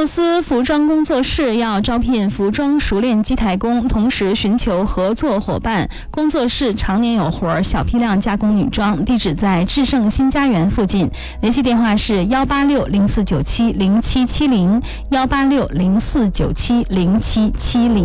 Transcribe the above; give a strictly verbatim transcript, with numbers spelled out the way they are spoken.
缪斯服装工作室要招聘服装熟练机台工，同时寻求合作伙伴。工作室常年有活，小批量加工女装，地址在智盛新家园附近。联系电话是幺八六零四九七零七七零幺八六零四九七零七七零。